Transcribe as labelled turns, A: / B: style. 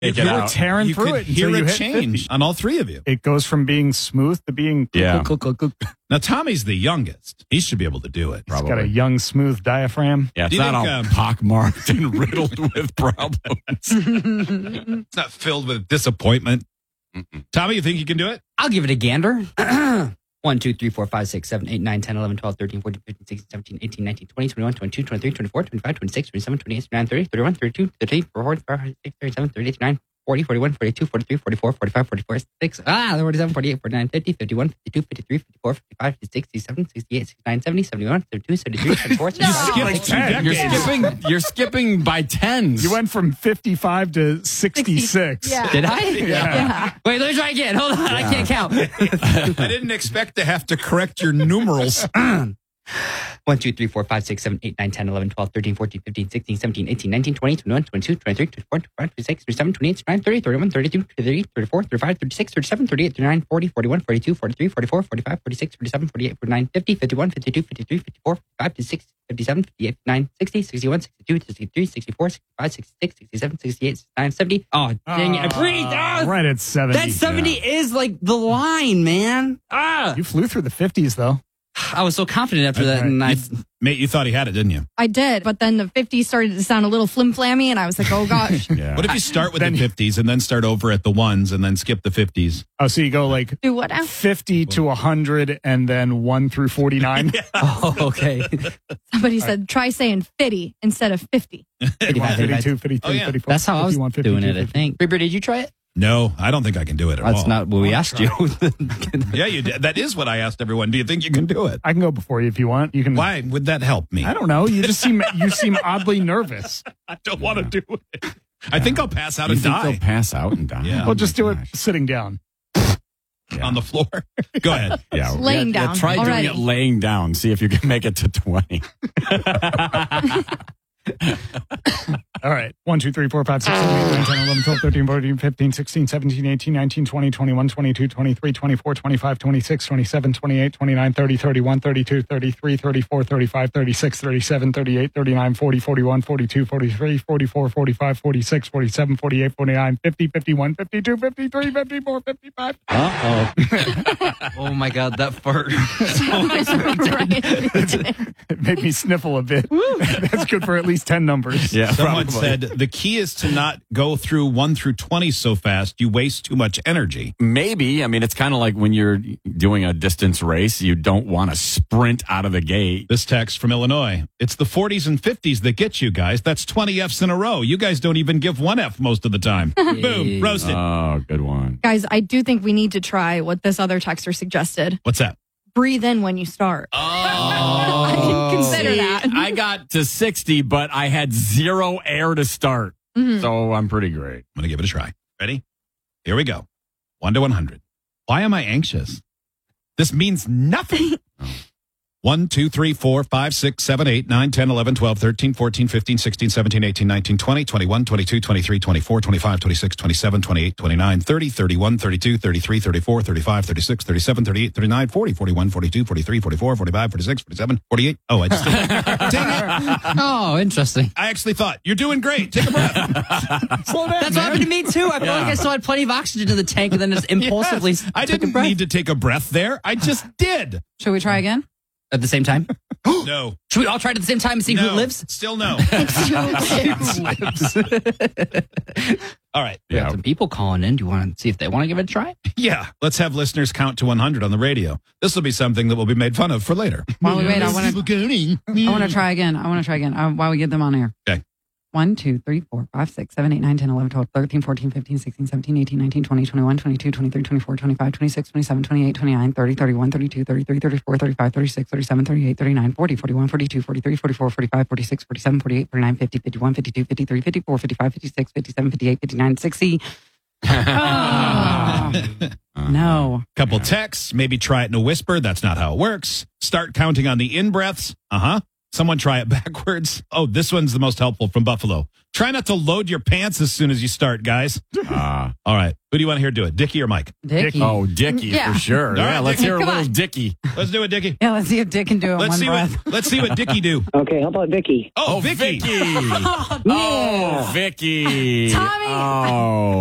A: take
B: You
A: it
B: were
A: out.
B: tearing
C: You
B: through
C: could
B: it until
C: hear
B: you
C: a
B: hit
C: change
B: 50.
C: on all three of you.
B: It goes from being smooth to being
A: Yeah.
C: Now, Tommy's the youngest. He should be able to do it.
B: It's got a young, smooth diaphragm.
A: Yeah, it's
C: Do you
A: not
C: think,
A: all pockmarked and riddled with problems.
C: It's not filled with disappointment. Tommy, you think you can do it?
D: I'll give it a gander. 1, 2, 3, 4, 5, 6, 7, 8, 9, 10, 11, 12, 13, 14, 15, 16, 17, 18, 19, 20, 21, 22, 23, 24, 25, 26, 27, 28, 29, 30, 31, 32, 33, 34, 35, 37, 38, 39, 40, 41, 42, 43, 44, 45, 44, 46, 47, 48, 49, 50, 51, 52, 53, 54, 55, 56, 67, 68, 69, 70, 71, 72, 73, 74, 75,
A: You're skipping by tens.
B: You went from 55 to 66.
E: Yeah.
D: Did I?
E: Yeah.
D: Wait, let me try again. Hold on. I can't count.
C: I didn't expect to have to correct your numerals.
D: 1, 2, 3, 4, 5, 6, 7, 8, 9, 10, 11, 12, 13, 14, 15, 16, 17, 18, 19, 20, 21, 22, 23, 24, 25, 26, 27, 28, 29, 30, 31, 32, 33, 34, 35, 36, 37, 38, 39, 40, 41, 42, 43, 44, 45, 46, 47, 48, 49, 50, 51, 52, 53, 54, 55, 56, 57, 58, 59, 60, 61, 62, 63, 64, 65, 66, 67, 68, 69, 70. Oh, dang it. I breathed.
B: Right at 70.
D: That 70 is like the line, man.
B: You flew through the 50s, though.
D: I was so confident after that. And
C: Mate, you thought he had it, didn't you?
E: I did, but then the 50s started to sound a little flim-flammy, and I was like, oh, gosh.
A: Yeah.
C: What if you start with the 50s and then start over at the ones and then skip the 50s?
B: Oh, so you go like
E: Do what now?
B: 50 to 100 and then 1 through 49.
D: Oh, okay.
E: Somebody said, try saying 50 instead of 50.
D: 55,
B: 52, 53,
C: Oh, yeah.
B: 54,
D: That's how I was
B: 51, 52,
D: doing it, I
B: 50.
D: think. Reaper, did you try it?
C: No, I don't think I can do it at all.
D: That's not what we asked you.
C: Yeah, you did. That is what I asked everyone. Do you think you can do it?
B: I can go before you if you want. You can.
C: Why would that help me?
B: I don't know. You just seem oddly nervous.
C: I don't want to do it. I think I'll pass out
A: You
C: and
A: think
C: die
A: they'll pass out and die?
C: Yeah.
B: Well, just do it
A: Gosh.
B: sitting down.
C: on the floor. Go ahead.
A: Yeah,
E: Laying down
A: try
E: already.
A: doing it laying down. See if you can make it to 20.
B: All right. 1, 2, 3, 4, 5, 6, 7, 8, 9, 10, 11, 12, 13, 14, 15, 16, 17, 18, 19, 20, 21, 22, 23, 24, 25, 26, 27, 28, 29, 30, 31, 32, 33, 34, 35, 36, 37, 38, 39, 40, 41, 42, 43, 44, 45, 46, 47, 48, 49, 50, 51, 52, 53, 54, 55.
D: Oh my God, that fart.
B: It made me sniffle a bit. That's good for at least 10 numbers.
A: Yeah,
C: Someone
A: probably.
C: said the key is to not go through 1 through 20 so fast. You waste too much energy.
A: Maybe. I mean, it's kind of like when you're doing a distance race, you don't want to sprint out of the gate.
C: This text from Illinois. It's the 40s and 50s that get you guys. That's 20 Fs in a row. You guys don't even give 1 F most of the time. Boom. Roasted.
A: Oh, good one.
E: Guys, I do think we need to try what this other texter suggested.
C: What's that?
E: Breathe in when you start. I can consider that.
A: I got to 60, but I had 0 air to start. So I'm pretty great.
C: I'm going to give it a try. Ready? Here we go. 1 to 100. Why am I anxious? This means nothing. 1, 2, 3, 4, 5, 6, 7, 8, 9, 10, 11, 12, 13, 14, 15, 16, 17, 18, 19, 20, 21, 22, 23, 24, 25, 26, 27, 28, 29, 30, 31, 32, 33, 34, 35, 36, 37, 38, 39, 40, 41, 42, 43, 44, 45, 46, 47, 48. Oh, I just did it. Dang it.
D: Oh, interesting.
C: I actually thought, you're doing great. Take a breath. Slow down,
D: That's what happened to me too. I felt like I still had plenty of oxygen in the tank and then just impulsively
C: Yes. I
D: took a
C: didn't
D: breath.
C: need to take a breath there. I just did.
F: Should we try again?
D: At the same time?
C: No.
D: Should we all try it at the same time and see
C: No.
D: who lives?
C: Still no. All right.
D: We have some people calling in. Do you want to see if they want to give it a try?
C: Yeah. Let's have listeners count to 100 on the radio. This will be something that will be made fun of for later.
F: While we wait, I want to try again. While we get them on air.
C: Okay.
F: 1, 2, 3, 4, 5, 6, 7, 8, 9, 10, 11, 12, 13, 14, 15, 16, 17, 18, 19, 20, 21, 22, 23, 24, 25, 26, 27, 28, 29, 30, 31, 32, 33, 34, 35, 36, 37, 38, 39, 40, 41, 42, 43, 44, 45, 46, 47, 48, 49, 50, 51, 52, 53, 54, 55, 56, 57, 58, 59, 60. No.
C: Couple texts. Maybe try it in a whisper. That's not how it works. Start counting on the in breaths. Uh-huh. Someone try it backwards. Oh, this one's the most helpful from Buffalo. Try not to load your pants as soon as you start, guys. All right. Who do you want to hear do it? Dickie or Mike?
F: Dickie.
A: Oh, Dickie
F: Yeah.
A: for sure.
C: All
A: Yeah,
C: right,
A: let's
C: Dickie.
A: hear a
F: Come
A: little
F: on.
A: Dickie.
C: Let's do it, Dickie.
F: Yeah, let's see if Dick can do it in
C: Let's
F: one
C: see
F: breath.
C: let's see what Dickie do.
G: Okay, how about Vicky?
C: Oh,
A: Vicky.
C: Vicky.
A: Oh, Vicky.
F: Tommy.
A: Oh.